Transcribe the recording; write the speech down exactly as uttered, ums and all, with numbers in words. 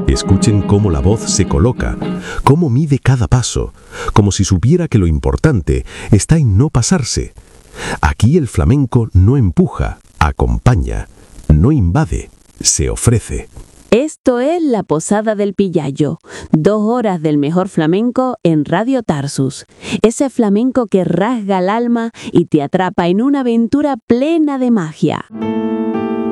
Escuchen cómo la voz se coloca, cómo mide cada paso, como si supiera que lo importante está en no pasarse. Aquí el flamenco no empuja, acompaña, no invade, se ofrece. Esto es La Posada del Pillayo, dos horas del mejor flamenco en Radio Tarsus. Ese flamenco que rasga el alma y te atrapa en una aventura plena de magia.